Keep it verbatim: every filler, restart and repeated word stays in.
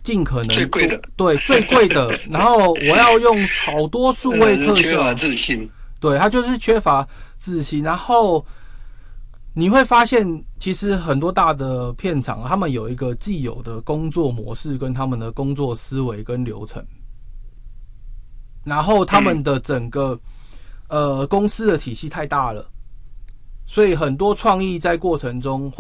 尽可能最贵的， 对最贵的，然后我要用好多数位特效， 缺乏自信。 对，他就是缺乏自信。然后你会发现，其实很多大的片场，他们有一个既有的工作模式跟他们的工作思维跟流程，然后他们的整个、嗯、呃公司的体系太大了，所以很多创意在过程中会